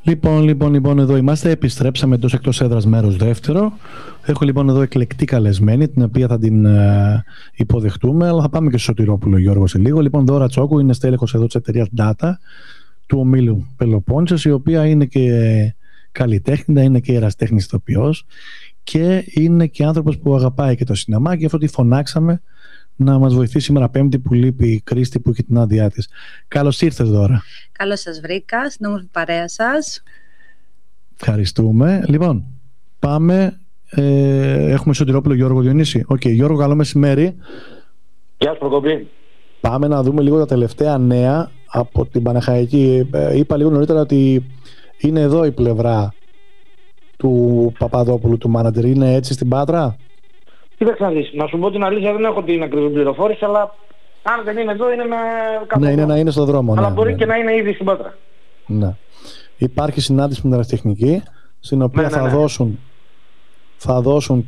Λοιπόν, εδώ είμαστε. Επιστρέψαμε εντός εκτός έδρας μέρος δεύτερο. Έχω λοιπόν εδώ εκλεκτή καλεσμένη, την οποία θα την υποδεχτούμε, αλλά θα πάμε και στο Σωτηρόπουλο Γιώργο σε λίγο. Λοιπόν, Δώρα Τσόκου είναι στέλεχος εδώ της εταιρείας Data του ομίλου Πελοπόννησος, η οποία είναι και καλλιτέχνητα, είναι και ερασιτέχνης ηθοποιός και είναι και άνθρωπος που αγαπάει και το σινεμά, και γι' αυτό τη φωνάξαμε να μας βοηθήσει σήμερα Πέμπτη που λείπει η Κρίστη που έχει την άδειά της. Καλώς ήρθες, Δώρα. Καλώς σας βρήκα, στην όμορφη παρέα σας. Ευχαριστούμε. Λοιπόν, πάμε. Έχουμε Σωτηρόπουλο Γιώργο Διονύση. Γιώργο, καλό μεσημέρι. Γεια σου, Προκοπή. Πάμε να δούμε λίγο τα τελευταία νέα από την Παναχαϊκή. Είπα λίγο νωρίτερα ότι είναι εδώ η πλευρά του Παπαδόπουλου, του μάνατζερ. Είναι έτσι στην Πάτρα? Κοίταξε να δεις. Να σου πω την αλήθεια, δεν έχω την ακριβή πληροφόρηση, αλλά αν δεν είναι εδώ, είναι κάπου. Ναι, είναι να είναι στο δρόμο. Αλλά ναι, μπορεί ναι, και να είναι ήδη στην Πάτρα. Ναι. Υπάρχει συνάντηση με την αεραστεχνική, στην οποία θα δώσουν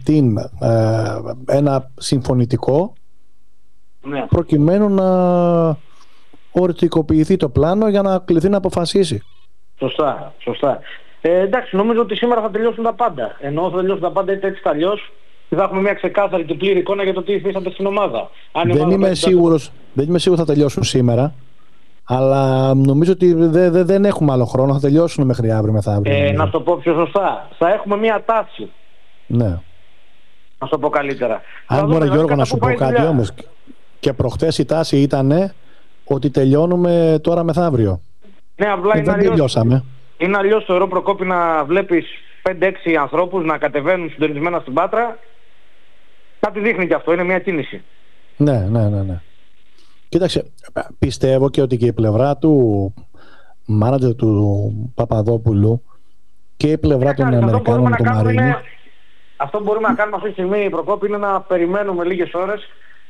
ένα συμφωνητικό, προκειμένου να ορτικοποιηθεί το πλάνο για να κληθεί να αποφασίσει. Σωστά. Εντάξει, νομίζω ότι σήμερα θα τελειώσουν τα πάντα. Ενώ θα τελειώσουν τα πάντα έτσι αλλιώς, θα έχουμε μια ξεκάθαρη και πλήρη εικόνα για το τι υφίσταται στην ομάδα. Δεν είμαι σίγουρος θα τελειώσουν σήμερα, αλλά νομίζω ότι δεν έχουμε άλλο χρόνο. Θα τελειώσουν μέχρι αύριο μεθαύριο. Να το πω πιο σωστά. Θα έχουμε μια τάση. Ναι. Να το πω καλύτερα. Αν μπορεί, Γιώργο, να σου πω κάτι όμως. Και προχτές η τάση ήταν ότι τελειώνουμε τώρα μεθαύριο. Ναι, απλά δεν τελειώσαμε. Είναι αλλιώς θεωρώ, Προκόπη, να βλέπεις 5-6 ανθρώπους να κατεβαίνουν συντονισμένα στην Πάτρα. Κάτι δείχνει και αυτό, είναι μια κίνηση. Ναι. Κοίταξε, πιστεύω και ότι και η πλευρά του μάνατζερ του Παπαδόπουλου και η πλευρά των Αμερικάνων με τον Μαρίνη. Αυτό που μπορούμε να κάνουμε αυτή τη στιγμή, Προκόπη, είναι να περιμένουμε λίγες ώρες,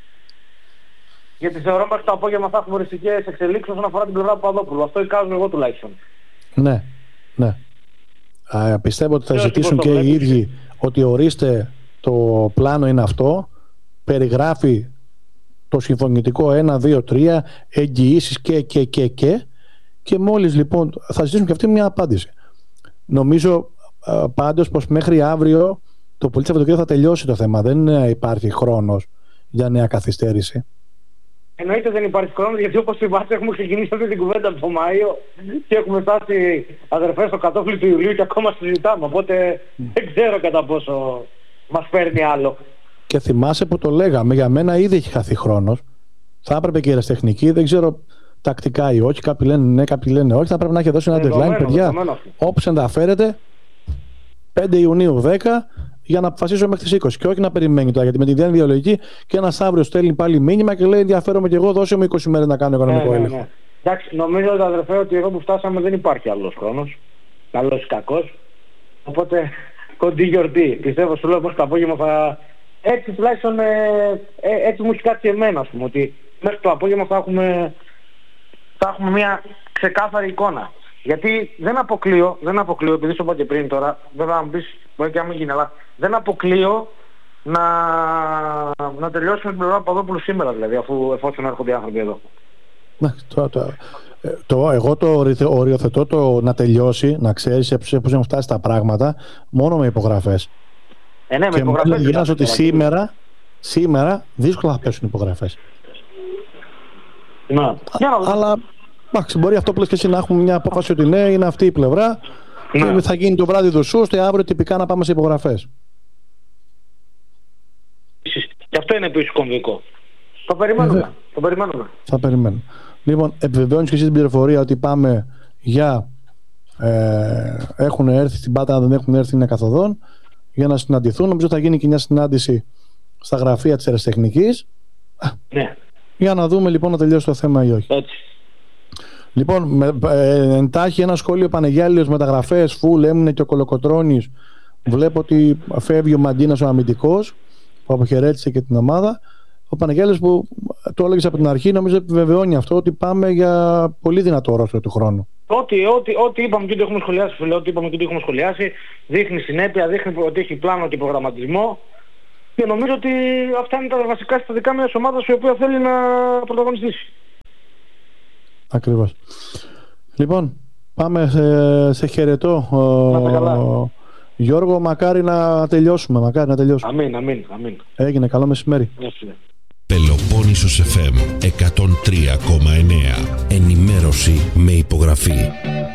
γιατί θεωρώ μέχρι το απόγευμα θα έχουμε οριστικές εξελίξεις όσον αφορά την πλευρά του Παπαδόπουλου. Αυτό εικάζω εγώ τουλάχιστον. Ναι. Πιστεύω ότι θα ζητήσουν και οι ίδιοι ότι ορίστε το πλάνο είναι αυτό, περιγράφει το συμφωνητικό 1, 2, 3, εγγυήσεις και μόλις λοιπόν θα ζητήσουν και αυτοί μια απάντηση. Νομίζω πάντως πως μέχρι αύριο το πολύ Σαββατοκύριακο θα τελειώσει το θέμα. Δεν υπάρχει χρόνος για νέα καθυστέρηση. Εννοείται δεν υπάρχει χρόνος, γιατί όπως είπατε έχουμε ξεκινήσει αυτή την κουβέντα από τον Μάιο και έχουμε φτάσει, αδερφές, στο κατόφλι του Ιουλίου και ακόμα συζητάμε. Οπότε δεν ξέρω κατά πόσο μας παίρνει άλλο. Και θυμάσαι που το λέγαμε, για μένα ήδη έχει χαθεί χρόνος. Θα έπρεπε και η ερασιτεχνική, δεν ξέρω τακτικά ή όχι. Κάποιοι λένε ναι, κάποιοι λένε όχι. Θα πρέπει να έχει δώσει ένα deadline, παιδιά. Όπως ενδιαφέρεται, 5 Ιουνίου 10, για να αποφασίσω μέχρι τις 20. Και όχι να περιμένει τώρα, γιατί με τη διάνοια διαλογική και ένας αύριο στέλνει πάλι μήνυμα και λέει ενδιαφέρομαι και εγώ, δώσε μου 20 μέρες να κάνω οικονομικό έλεγχο. Ναι. Εντάξει, νομίζω, αδερφέ, ότι εδώ που φτάσαμε δεν υπάρχει άλλος χρόνος. Καλός ή κακός. Οπότε κοντή γιορτή. Πιστεύω, σου λέω πως το απόγευμα θα. Έτσι τουλάχιστον έτσι μου έχει κάτσει εμένα, ας πούμε, ότι μέχρι το απόγευμα θα έχουμε μια ξεκάθαρη εικόνα. Γιατί δεν αποκλείω, επειδή σου είπα και πριν τώρα, βέβαια να μου πεις, μπορεί και να μην γίνει, αλλά δεν αποκλείω να τελειώσουμε την πλευρά Παπαδόπουλου σήμερα, δηλαδή, εφόσον έρχονται οι άνθρωποι εδώ. Εγώ το οριοθετώ το να τελειώσει, να ξέρεις πώς έχουν φτάσει τα πράγματα, μόνο με υπογραφές. Ναι, με και υπογραφές. Και μου ότι σήμερα δύσκολα θα πέσουν υπογραφές. Ναι. Αλλά εντάξει, μπορεί αυτό που λες και εσύ να έχουμε μια απόφαση ότι ναι, είναι αυτή η πλευρά, και θα γίνει το βράδυ δουσού, ώστε αύριο τυπικά να πάμε σε υπογραφές. Και αυτό είναι επίσης κομβικό. Το περιμένουμε. Θα περιμένουμε. Λοιπόν, επιβεβαιώνεις και εσύ την πληροφορία ότι πάμε για έχουν έρθει στην Πάτρα, αν δεν έχουν έρθει είναι καθοδόν, για να συναντηθούν. Νομίζω θα γίνει και μια συνάντηση στα γραφεία της αεραστεχνικής. Ναι. Για να δούμε λοιπόν να τελειώσει το θέμα ή όχι. Έτσι. Λοιπόν, εντάχει ένα σχόλιο Πανεγιάλιος, μεταγραφές, φουλ, έμεινε και ο Κολοκοτρώνης. Βλέπω ότι φεύγει ο Μαντίνας, ο αμυντικός, που αποχαιρέτησε και την ομάδα. Ο Πανεγιάλιος, που το έλεγες από την αρχή, νομίζω επιβεβαιώνει αυτό, ότι πάμε για πολύ δυνατό ρόστερ του χρόνου. Ό,τι είπαμε και ό,τι έχουμε σχολιάσει, φίλε, ό,τι είπαμε και ό,τι έχουμε σχολιάσει, δείχνει συνέπεια, δείχνει ότι έχει πλάνο και προγραμματισμό. Και νομίζω ότι αυτά είναι τα βασικά συστατικά μιας ομάδας η οποία θέλει να πρωταγωνιστήσει. Ακριβώς. Λοιπόν, Πάμε σε χαιρετώ. Γιώργο, μακάρι να τελειώσουμε. Αμήν. Έγινε, καλό μεσημέρι. Πελοπόννησος FM 103,9. Ενημέρωση με υπογραφή.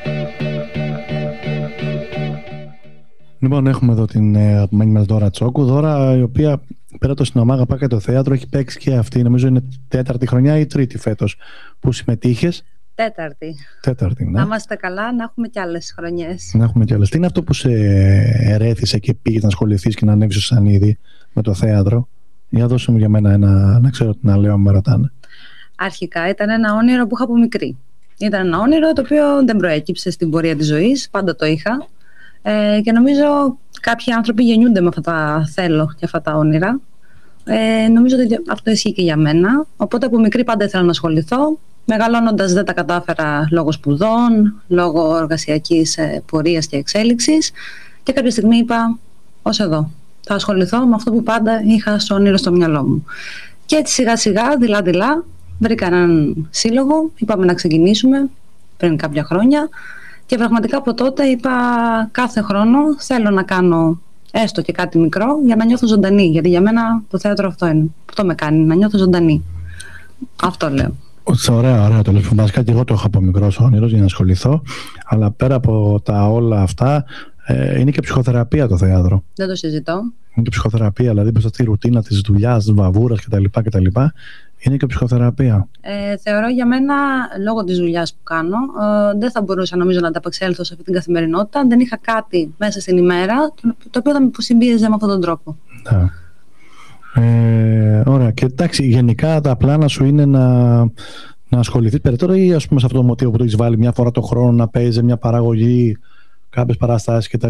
Λοιπόν, έχουμε εδώ την αγαπημένη μας Δώρα Τσόκου. Δώρα, η οποία πέρα το Σινεμά Αγαπά και το θέατρο έχει παίξει και αυτή. Νομίζω είναι τέταρτη χρονιά ή τρίτη φέτος που συμμετείχες. Τέταρτη, ναι. Να είμαστε καλά, να έχουμε κι άλλες χρονιές. Τι είναι αυτό που σε ερέθησε και πήγες να ασχοληθείς και να ανέβεις στο Σανίδι με το θέατρο? Για δώσε μου για μένα να ξέρω τι να λέω αν με ρωτάνε. Αρχικά ήταν ένα όνειρο που είχα από μικρή. Ήταν ένα όνειρο το οποίο δεν προέκυψε στην πορεία της ζωής, πάντα το είχα. Και νομίζω κάποιοι άνθρωποι γεννιούνται με αυτά τα θέλω και αυτά τα όνειρα. Νομίζω ότι αυτό ισχύει και για μένα. Οπότε από μικρή πάντα ήθελα να ασχοληθώ. Μεγαλώνοντας δεν τα κατάφερα λόγω σπουδών, λόγω εργασιακής πορείας και εξέλιξης. Και κάποια στιγμή είπα, ως εδώ. Θα ασχοληθώ με αυτό που πάντα είχα στο όνειρο στο μυαλό μου. Και έτσι σιγά σιγά, δειλά-δειλά, βρήκα έναν σύλλογο. Είπαμε να ξεκινήσουμε πριν κάποια χρόνια. Και πραγματικά από τότε είπα κάθε χρόνο θέλω να κάνω έστω και κάτι μικρό για να νιώθω ζωντανή. Γιατί για μένα το θέατρο αυτό είναι. Αυτό με κάνει, να νιώθω ζωντανή. Αυτό λέω. Ωραία το λες. Βασικά και εγώ το είχα από μικρός όνειρος για να ασχοληθώ. Αλλά πέρα από τα όλα αυτά, είναι και ψυχοθεραπεία το θέατρο. Δεν το συζητώ. Είναι και ψυχοθεραπεία, δηλαδή μπροστά στη ρουτίνα της δουλειάς, της βαβούρας κτλ. Είναι και ψυχοθεραπεία. Θεωρώ για μένα, λόγω της δουλειάς που κάνω, δεν θα μπορούσα νομίζω να ανταπεξέλθω σε αυτή την καθημερινότητα αν δεν είχα κάτι μέσα στην ημέρα το οποίο θα με συμπίεζε με αυτόν τον τρόπο. Ναι. Ωραία. Και εντάξει, γενικά τα πλάνα σου είναι να ασχοληθείς περαιτέρω ή ας πούμε σε αυτό το μοτίβο που το έχεις βάλει μια φορά το χρόνο να παίζει μια παραγωγή, κάποιες παραστάσεις κτλ.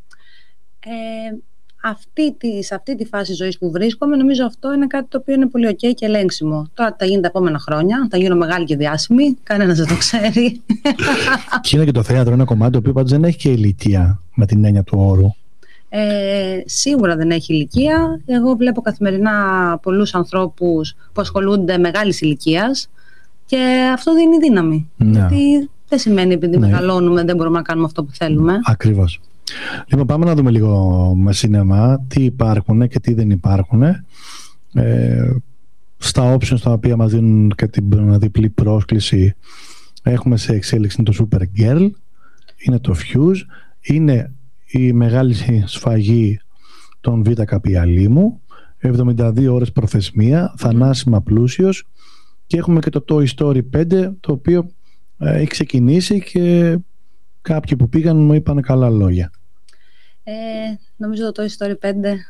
Σε αυτή τη φάση ζωής που βρίσκομαι, νομίζω αυτό είναι κάτι το οποίο είναι πολύ ok και ελέγξιμο. Τώρα θα γίνει τα επόμενα χρόνια, θα γίνω μεγάλη και διάσημη, κανένας δεν το ξέρει. Και είναι και το θέατρο ένα κομμάτι το οποίο πάντως δεν έχει και ηλικία με την έννοια του όρου. Σίγουρα δεν έχει ηλικία. Εγώ βλέπω καθημερινά πολλούς ανθρώπους που ασχολούνται μεγάλης ηλικίας και αυτό δίνει δύναμη. Ναι. Γιατί δεν σημαίνει επειδή μεγαλώνουμε δεν μπορούμε να κάνουμε αυτό που θέλουμε. Ακριβώς. Λοιπόν, πάμε να δούμε λίγο με σινεμά τι υπάρχουν και τι δεν υπάρχουν. Στα options τα οποία μας δίνουν και την διπλή πρόσκληση έχουμε σε εξέλιξη το Supergirl, είναι το Fuse, είναι η μεγάλη σφαγή των Β' Καπιαλίμου, 72 ώρες προθεσμία, θανάσιμα πλούσιος, και έχουμε και το Toy Story 5 το οποίο έχει ξεκινήσει και κάποιοι που πήγαν μου είπαν καλά λόγια. Νομίζω το Toy Story 5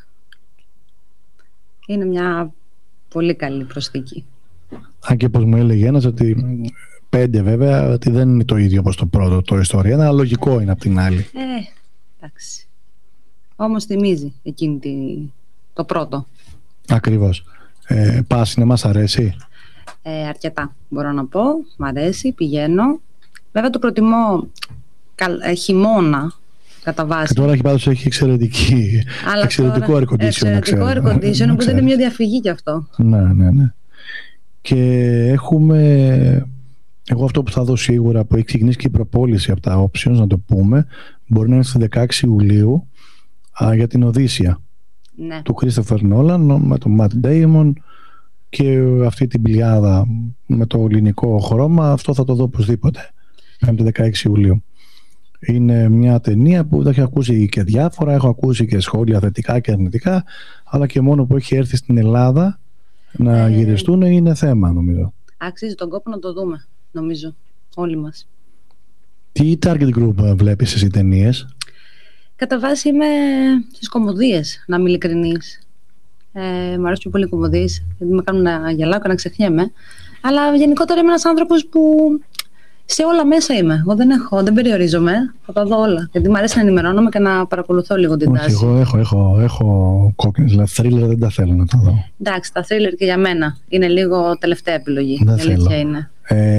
είναι μια πολύ καλή προσθήκη. Αν και πως μου έλεγε ένας ότι 5 βέβαια ότι δεν είναι το ίδιο όπως το πρώτο Toy Story, αλλά λογικό είναι απ' την άλλη. Εντάξει. Όμως θυμίζει εκείνη το πρώτο. Ακριβώς. Πας σινεμά, σ' αρέσει? Αρκετά μπορώ να πω. Μ' αρέσει, πηγαίνω. Βέβαια το προτιμώ χειμώνα κατά βάση. Και τώρα έχει εξαιρετικό air condition. Εξαιρετικό air condition που δεν είναι μια διαφυγή κι αυτό. Ναι. Και έχουμε, εγώ αυτό που θα δω σίγουρα, που έχει ξεκινήσει και η προπόληση από τα options, να το πούμε, μπορεί να είναι στις 16 Ιουλίου για την Οδύσσια του Christopher Nolan με τον Matt Damon και αυτή την πλειάδα με το ελληνικό χρώμα. Αυτό θα το δω οπωσδήποτε 16 Ιουλίου. Είναι μια ταινία που δεν έχω ακούσει και διάφορα, έχω ακούσει και σχόλια θετικά και αρνητικά, αλλά και μόνο που έχει έρθει στην Ελλάδα να γυριστούν είναι θέμα, νομίζω. Αξίζει τον κόπο να το δούμε, νομίζω, όλοι μας. Τι target group βλέπεις εσύ ταινίες? Κατά βάση είμαι στις κωμωδίες, να είμαι ειλικρινής. Μ' αρέσουν πολύ οι κωμωδίες, γιατί με κάνουν να γελάω και να ξεχνιέμαι. Αλλά γενικότερα είμαι ένας άνθρωπος που σε όλα μέσα είμαι. Εγώ δεν περιορίζομαι. Θα τα δω όλα. Γιατί μου αρέσει να ενημερώνομαι και να παρακολουθώ λίγο την τάση. Εγώ έχω κόκκινες. Δηλαδή, thriller δεν τα θέλω να τα δω. Εντάξει, τα thriller και για μένα είναι λίγο τελευταία επιλογή. Δεν θέλω. Είναι.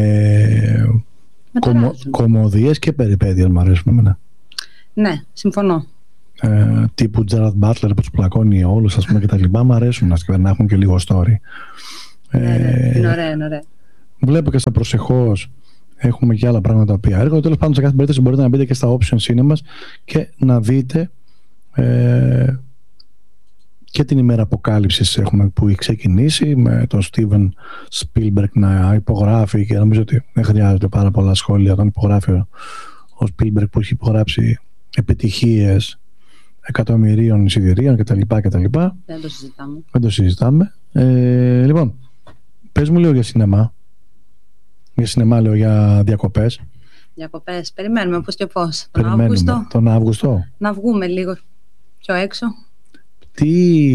Κωμωδίες και περιπέτειες μου αρέσουν εμένα. Ναι, συμφωνώ. Τύπου Gerard Butler που τους πλακώνει όλους, ας πούμε, και τα λοιπά. Μου αρέσουν να έχουν και λίγο story. Είναι ωραία. Βλέπω και στα προσεχώς Έχουμε και άλλα πράγματα τα οποία έρχονται. Τέλος πάντων, σε κάθε περίπτωση μπορείτε να μπείτε και στα Option Cinemas και να δείτε και την ημέρα αποκάλυψης που έχει ξεκινήσει με τον Steven Spielberg να υπογράφει, και νομίζω ότι δεν χρειάζεται πάρα πολλά σχόλια όταν υπογράφει ο Spielberg, που έχει υπογράψει επιτυχίες εκατομμυρίων εισιτηρίων κτλ. Δεν το συζητάμε. Λοιπόν, πες μου λίγο για σινεμά. Για σινεμά, λέω, για διακοπές. Διακοπές. Περιμένουμε πώς και πώς. Τον Αύγουστο. Να βγούμε λίγο πιο έξω. Τι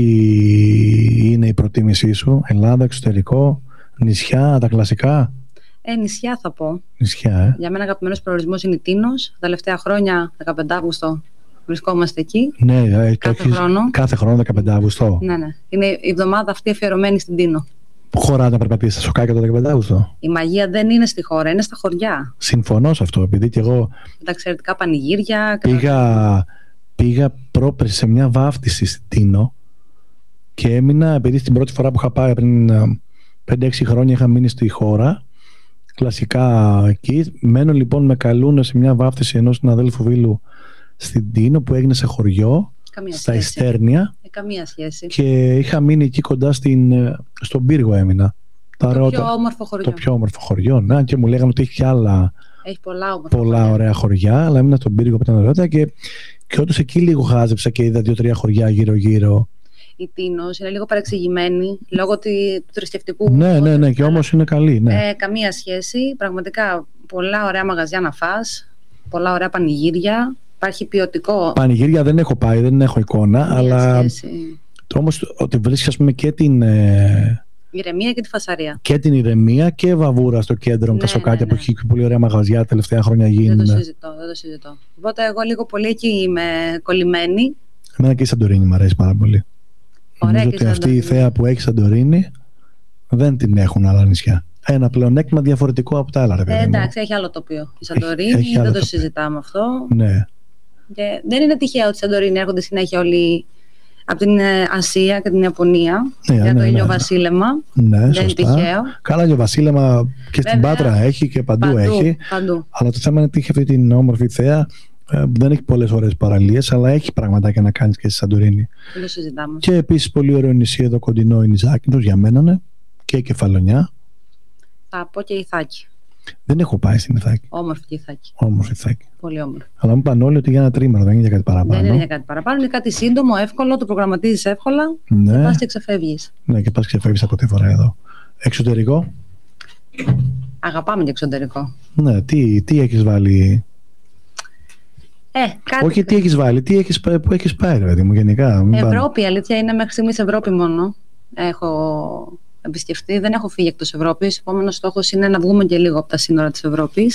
είναι η προτίμησή σου? Ελλάδα, εξωτερικό, νησιά, τα κλασικά? Νησιά θα πω. Νησιά, Για μένα αγαπημένος προορισμός είναι η Τίνος. Τα τελευταία χρόνια, 15 Αύγουστο, βρισκόμαστε εκεί. Ναι, κάθε χρόνο. Κάθε χρόνο, 15 Αύγουστο. Ναι. Είναι η εβδομάδα αυτή αφιερωμένη στην Τίνο. Χωράτε να περπατήσετε στα σοκάκια το 15 Αύγουστο? Η μαγεία δεν είναι στη χώρα, είναι στα χωριά. Συμφωνώ σε αυτό, επειδή και εγώ τα εξαιρετικά πανηγύρια. Πήγα πρόπερση σε μια βάφτιση στην Τίνο και έμεινα, επειδή την πρώτη φορά που είχα πάει πριν 5-6 χρόνια είχα μείνει στη χώρα, κλασικά εκεί. Μένω λοιπόν, με καλούν σε μια βάφτιση ενός συναδέλφου φίλου στην Τίνο που έγινε σε χωριό, στα Ιστέρνια. Καμία σχέση. Και είχα μείνει εκεί κοντά στον πύργο έμεινα. Το πιο όμορφο χωριό. Το πιο όμορφο χωριό, ναι, και μου λέγανε ότι έχει και άλλα. Έχει πολλά ωραία χωριά, αλλά έμεινα στον πύργο που ήταν ωραία, και όντως εκεί λίγο χάζεψα και είδα 2-3 χωριά γύρω-γύρω. Η Τίνος είναι λίγο παρεξηγημένη λόγω του θρησκευτικού. Ναι, και όμως είναι καλή. Ναι. Καμία σχέση. Πραγματικά πολλά ωραία μαγαζιά να φας, πολλά ωραία πανηγύρια. Υπάρχει ποιοτικό. Πανηγύρια δεν έχω πάει, δεν έχω εικόνα, αλλά όμως ότι βρίσκεις, ας πούμε, και την ηρεμία και τη φασαρία. Και την ηρεμία και βαβούρα στο κέντρο με τα σοκάκια που έχει πολύ ωραία μαγαζιά τα τελευταία χρόνια γίνουν. Δεν το συζητώ. Οπότε εγώ λίγο πολύ εκεί είμαι κολλημένη. Εμένα και η Σαντορίνη μου αρέσει πάρα πολύ. Νομίζω ότι αυτή η θέα που έχει Σαντορίνη δεν την έχουν άλλα νησιά. Ένα πλεονέκτημα διαφορετικό από τα άλλα. Εντάξει, έχει άλλο τοπίο. Η Σαντορίνη δεν το συζητάμε αυτό. Ναι. Και δεν είναι τυχαίο ότι η Σαντορίνη έρχονται συνέχεια όλοι από την Ασία και την Ιαπωνία για το ηλιοβασίλεμα. Ναι, δεν σωστά. Είναι τυχαίο. Καλά, ηλιοβασίλεμα και στην Πάτρα έχει και παντού έχει. Αλλά το θέμα είναι ότι έχει αυτή την όμορφη θέα. Δεν έχει πολλές ωραίες παραλίες, αλλά έχει πραγματάκια να κάνεις και στη Σαντορίνη. Δεν το συζητάμε. Και επίσης πολύ ωραίο νησί εδώ κοντινό, η Νιζάκηδος, για μένα είναι. Και η Κεφαλονιά. Θα πω και Ιθάκη. Δεν έχω πάει στην Ιθάκη. Όμορφη και Ιθάκη. Όμορφη Ιθάκη. Πολύ όμορφη. Αλλά μου είπαν όλοι ότι για ένα τρίμηνο, δεν είναι για κάτι παραπάνω. Δεν είναι για κάτι παραπάνω, είναι κάτι σύντομο, εύκολο, το προγραμματίζεις εύκολα. Ναι. Και πας και ξεφεύγεις. Ναι, και πας και ξεφεύγεις από τη φορά εδώ. Εξωτερικό. Αγαπάμε και εξωτερικό. Ναι, τι έχεις βάλει? Κάτι... Όχι, τι έχεις βάλει, που έχεις πάει, ρε παιδί μου, γενικά. Ευρώπη, η αλήθεια είναι μέχρι στιγμής Ευρώπη μόνο. Έχω επισκεφτεί, δεν έχω φύγει εκτός Ευρώπης. Επόμενος στόχος είναι να βγούμε και λίγο από τα σύνορα της Ευρώπης.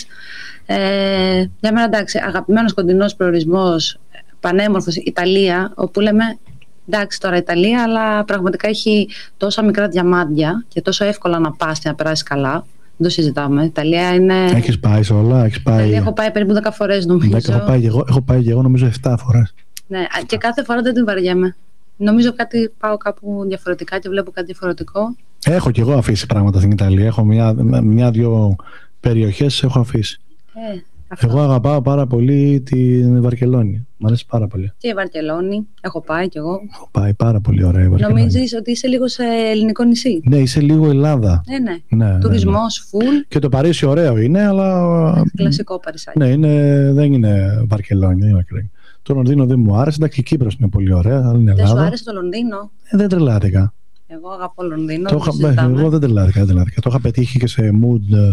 Για μένα, εντάξει, αγαπημένος κοντινός προορισμός, πανέμορφος, Ιταλία, όπου λέμε εντάξει τώρα Ιταλία, αλλά πραγματικά έχει τόσα μικρά διαμάντια και τόσο εύκολα να πας και να περάσεις καλά. Δεν το συζητάμε. Η Ιταλία είναι. Έχεις πάει σε όλα? Ιταλία έχω πάει περίπου 10 φορές, νομίζω. Έχω πάει και εγώ νομίζω 7 φορές. Ναι, και κάθε φορά δεν την βαριέμαι. Νομίζω πάω κάπου διαφορετικά και βλέπω κάτι διαφορετικό. Έχω και εγώ αφήσει πράγματα στην Ιταλία. Έχω μια-δυο περιοχές έχω αφήσει. Εγώ αγαπάω πάρα πολύ την Βαρκελόνη. Μ' αρέσει πάρα πολύ. Και η Βαρκελόνη, έχω πάει κι εγώ. Έχω πάει πάρα πολύ ωραία η Βαρκελόνη. Νομίζεις ότι είσαι λίγο σε ελληνικό νησί? Ναι, είσαι λίγο Ελλάδα. Ναι. Τουρισμός, full. Και το Παρίσι ωραίο είναι, αλλά. Κλασικό Παρισάκι. Ναι, δεν είναι Βαρκελόνη. Το Λονδίνο δεν μου άρεσε. Εντάξει, η Κύπρος είναι πολύ ωραία, αλλά είναι Ελλάδα. Δεν σου άρεσε το Λονδίνο? Δεν τρελάθηκα. Εγώ αγαπώ Λονδίνο. Εγώ δεν τρελάθηκα. Το είχα πετύχει και σε mood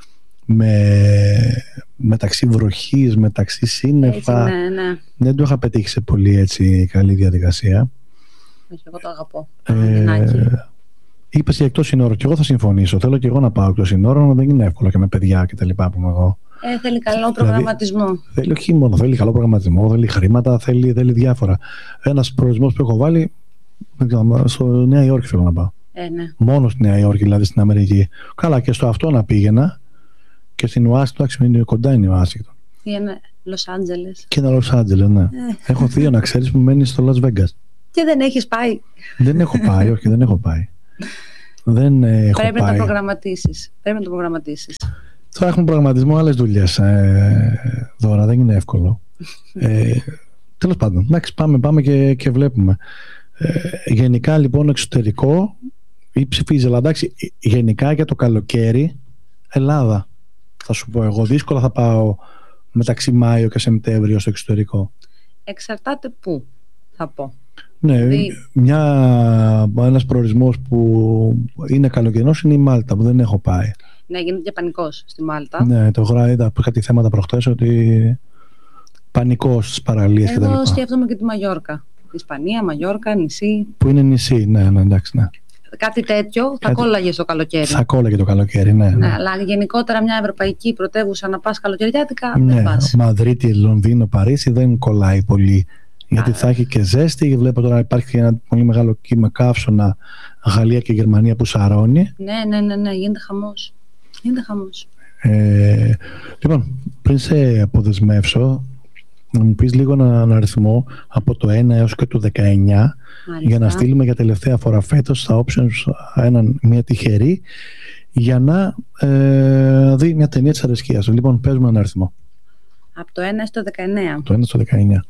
μεταξύ βροχής, μεταξύ σύννεφα. Ναι. Δεν το είχα πετύχει σε πολύ έτσι καλή διαδικασία. Εγώ το αγαπώ. Είπες για εκτός συνόρων, και εγώ θα συμφωνήσω. Θέλω και εγώ να πάω εκτός συνόρων, αλλά δεν είναι εύκολο και με παιδιά και τα λοιπά που είμαι εγώ. Θέλει καλό προγραμματισμό. Θέλει όχι μόνο, θέλει καλό προγραμματισμό, θέλει χρήματα, θέλει διάφορα. Ένας προορισμός που έχω βάλει, στο Νέα Υόρκη θέλω να πάω. Ναι. Μόνο στη Νέα Υόρκη, δηλαδή στην Αμερική. Καλά, και στο αυτό να πήγαινα. Και στην Ουάσιγκτον, είναι κοντά είναι η Ουάσιγκτον. Είναι Λος Άντζελες. Και είναι Λος Άντζελες, ναι. Έχω θείο να ξέρεις που μένει στο Las Vegas. Και δεν έχεις πάει? Δεν έχω πάει, όχι, δεν έχω πάει. Πρέπει να το προγραμματίσεις. Τώρα έχουμε προγραμματισμό, άλλες δουλειές. Δώρα, δεν είναι εύκολο. Τέλος πάντων, εντάξει, πάμε και βλέπουμε. Γενικά λοιπόν εξωτερικό ή ψηφίζει, αλλά εντάξει, γενικά για το καλοκαίρι Ελλάδα. Θα σου πω εγώ, δύσκολα θα πάω μεταξύ Μάιο και Σεπτέμβριο στο εξωτερικό. Εξαρτάται πού, θα πω. Ναι, ένας προορισμός που είναι καλοκαιρινός είναι η Μάλτα, που δεν έχω πάει. Ναι, γίνεται και πανικός στη Μάλτα. Ναι, το είδα που είχα τη θέματα προχτές, ότι πανικός στις παραλίες κτλ. Εγώ σκέφτομαι και τη Μαγιόρκα. Ισπανία, Μαγιόρκα, νησί. Που είναι νησί, ναι, εντάξει, ναι. Κάτι τέτοιο θα κόλλαγε στο καλοκαίρι. Θα κόλλαγε το καλοκαίρι, ναι. Ναι, αλλά γενικότερα μια ευρωπαϊκή πρωτεύουσα να πας καλοκαιριάτικα, ναι, δεν πας. Μαδρίτη, Λονδίνο, Παρίσι δεν κολλάει πολύ. Γιατί θα έχει και ζέστη. Βλέπω τώρα υπάρχει ένα πολύ μεγάλο κύμα καύσωνα, Γαλλία και Γερμανία που σαρώνει. Ναι, γίνεται χαμός. Λοιπόν, πριν σε αποδεσμεύσω, να μου πεις λίγο έναν αριθμό από το 1 έως και το 19. Μάλιστα. Για να στείλουμε για τελευταία φορά φέτος στα options μια τυχερή για να δει μια ταινία της αρεσκίας. Λοιπόν, παίζουμε έναν αριθμό. Από το 1 στο 19. Το 1 στο 19.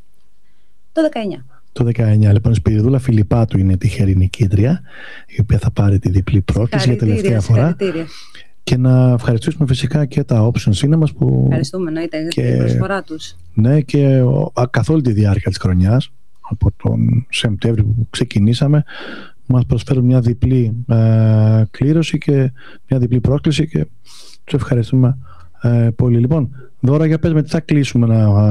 Το 19. Λοιπόν, η Σπυριδούλα Φιλιππάτου είναι η τυχερή νικήτρια, η οποία θα πάρει τη διπλή πρόκληση για τελευταία φορά. Και να ευχαριστήσουμε φυσικά και τα Option Cinemas που... Ευχαριστούμε, εννοείται, για την προσφορά τους. Ναι, και καθ' όλη τη διάρκεια της χρονιάς, από τον Σεπτέμβριο που ξεκινήσαμε, μας προσφέρουν μια διπλή κλήρωση και μια διπλή πρόσκληση και τους ευχαριστούμε πολύ. Λοιπόν, Δώρα, για πες με τι θα κλείσουμε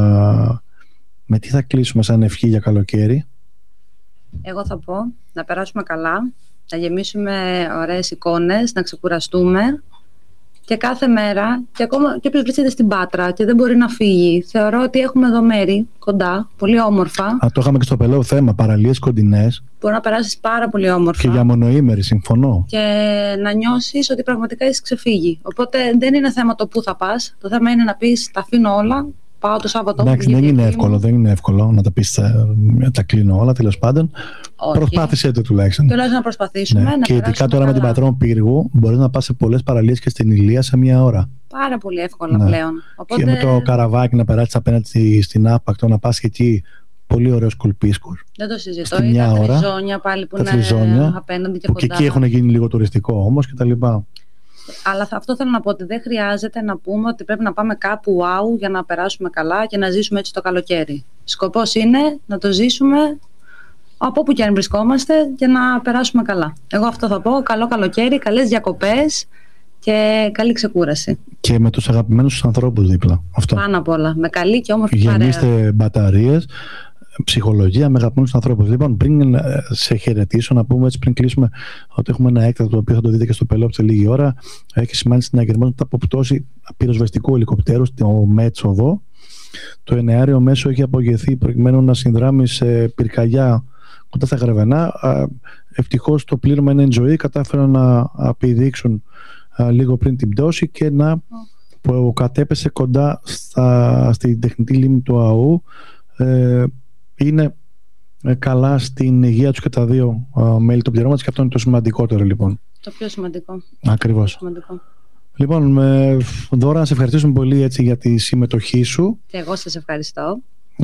με τι θα κλείσουμε σαν ευχή για καλοκαίρι. Εγώ θα πω να περάσουμε καλά, να γεμίσουμε ωραίες εικόνες, να ξεκουραστούμε και κάθε μέρα, και ακόμα και όποιος βρίσκεται στην Πάτρα και δεν μπορεί να φύγει, θεωρώ ότι έχουμε εδώ μέρη κοντά, πολύ όμορφα. Το είχαμε και στο Πελαίο θέμα, παραλίες κοντινές. Μπορεί να περάσεις πάρα πολύ όμορφα. Και για μονοήμερη, συμφωνώ. Και να νιώσεις ότι πραγματικά έχεις ξεφύγει. Οπότε δεν είναι θέμα το πού θα πας. Το θέμα είναι να πεις τα αφήνω όλα. Πάω το Σάββατο. Εντάξει, δεν είναι εύκολο να τα πεις τα κλείνω όλα, τέλος πάντων. Προσπάθησέ το τουλάχιστον. Τουλάχιστον να προσπαθήσουμε. Ναι. Να και ειδικά τώρα με την Πατρών Πύργου μπορείς να πας σε πολλές παραλίες και στην Ηλία σε μία ώρα. Πάρα πολύ εύκολα πλέον. Οπότε... Και με το καραβάκι να περάσεις απέναντι στην Άπακτο, να πας και εκεί. Πολύ ωραίος κολπίσκος. Δεν το συζητώ. Είναι τα τριζόνια πάλι που είναι απέναντι και που κοντά. Και εκεί έχουν γίνει λίγο τουριστικό όμως και τα λοιπά. Αλλά αυτό θέλω να πω, ότι δεν χρειάζεται να πούμε ότι πρέπει να πάμε κάπου wow για να περάσουμε καλά και να ζήσουμε έτσι το καλοκαίρι. Σκοπός είναι να το ζήσουμε από όπου και αν βρισκόμαστε και να περάσουμε καλά. Εγώ αυτό θα πω. Καλό καλοκαίρι, καλές διακοπές και καλή ξεκούραση. Και με τους αγαπημένους ανθρώπους δίπλα. Αυτό. Πάνω απ' όλα. Με καλή και όμορφη παρέα. Γεννήστε μπαταρίες. Ψυχολογία με αγαπημένους ανθρώπους. Λοιπόν, πριν σε χαιρετήσω, να πούμε έτσι πριν κλείσουμε ότι έχουμε ένα έκτακτο το οποίο θα το δείτε και στο Πελόπ σε λίγη ώρα. Έχει σημάνει συναγερμότητα από πτώση πυροσβεστικού ελικοπτέρου στο Μέτσοβο. Το εννεάριο μέσο έχει απογευθεί προκειμένου να συνδράμει σε πυρκαγιά κοντά στα Γρεβενά. Ευτυχώς το πλήρωμα είναι εν ζωή. Κατάφεραν να επιδείξουν λίγο πριν την πτώση και που κατέπεσε κοντά στην τεχνητή λίμνη του ΑΟΥ. Είναι καλά στην υγεία τους και τα δύο μέλη του πληρώματος και αυτό είναι το σημαντικότερο λοιπόν. Το πιο σημαντικό. Ακριβώς. Σημαντικό. Λοιπόν, Δώρα, να σε ευχαριστήσουμε πολύ έτσι, για τη συμμετοχή σου. Και εγώ σας ευχαριστώ.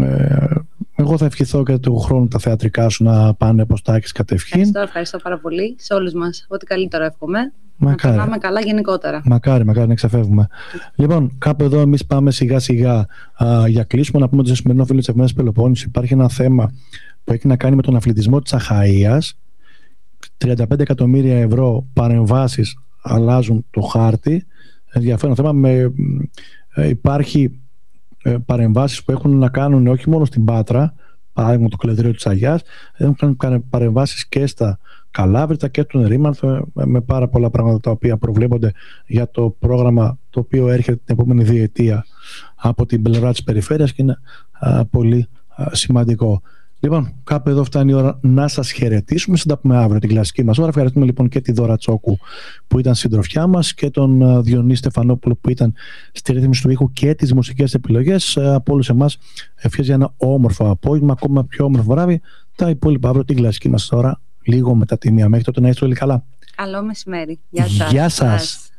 Εγώ θα ευχηθώ και του χρόνου τα θεατρικά σου να πάνε πως τα έχεις κατευχήν. Ευχαριστώ πάρα πολύ σε όλους μας. Ό,τι καλύτερο εύχομαι. Μακάρι. Να περνάμε καλά γενικότερα. Μακάρι να ξεφεύγουμε. Λοιπόν, κάπου εδώ εμείς πάμε σιγά σιγά για κλείσουμε. Να πούμε ότι στο σημερινό φίλο της Ευμένης Πελοπόννησης υπάρχει ένα θέμα που έχει να κάνει με τον αθλητισμό της Αχαΐας. 35 εκατομμύρια ευρώ παρεμβάσεις αλλάζουν το χάρτη. Ενδιαφέρον θέμα. Υπάρχει παρεμβάσεις που έχουν να κάνουν όχι μόνο στην Πάτρα, παράδειγμα το Κλεδρείο της Αγιάς, έχουν κάνει παρεμβάσεις και στα Καλάβρητα και τον Ερήμανθο, με πάρα πολλά πράγματα τα οποία προβλέπονται για το πρόγραμμα το οποίο έρχεται την επόμενη διετία από την πλευρά της περιφέρειας και είναι πολύ σημαντικό. Λοιπόν, κάπου εδώ φτάνει η ώρα να σας χαιρετήσουμε. Συνταπούμε αύριο την κλασική μας ώρα. Ευχαριστούμε λοιπόν και τη Δώρα Τσόκου που ήταν συντροφιά μας και τον Διονύση Στεφανόπουλο που ήταν στη ρύθμιση του ήχου και τις μουσικές επιλογές. Από όλους εμάς ευχές για ένα όμορφο απόγευμα, ακόμα πιο όμορφο βράδυ. Τα υπόλοιπα αύριο την κλασική μας ώρα, λίγο μετά τη μία. Μέχρι τότε να είστε όλοι καλά. Καλό μεσημέρι. Γεια σας.